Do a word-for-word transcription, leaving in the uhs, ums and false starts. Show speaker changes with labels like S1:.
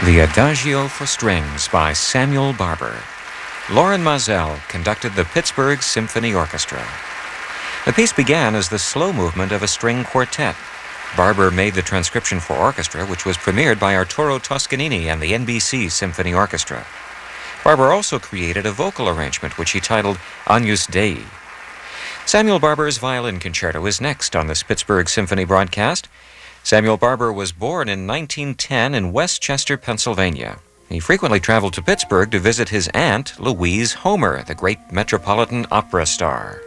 S1: The Adagio for Strings by Samuel Barber. Lorin Maazel conducted the Pittsburgh Symphony Orchestra. The piece began as the slow movement of a string quartet. Barber made the transcription for orchestra, which was premiered by Arturo Toscanini and the N B C Symphony Orchestra. Barber also created a vocal arrangement, which he titled Agnus Dei. Samuel Barber's violin concerto is next on this Pittsburgh Symphony broadcast. Samuel Barber was born in nineteen ten in Westchester, Pennsylvania. He frequently traveled to Pittsburgh to visit his aunt, Louise Homer, the great Metropolitan Opera star.